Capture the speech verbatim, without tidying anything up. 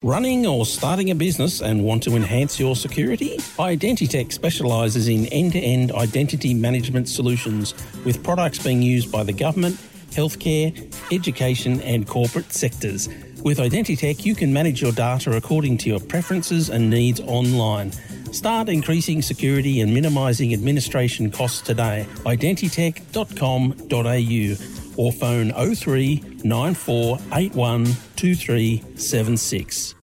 Running or starting a business and want to enhance your security? Identitech specialises in end-to-end identity management solutions with products being used by the government, healthcare, education and corporate sectors. With Identitech, you can manage your data according to your preferences and needs online. Start increasing security and minimising administration costs today. identitech dot com dot a u or phone oh three nine four eight one two three seven six.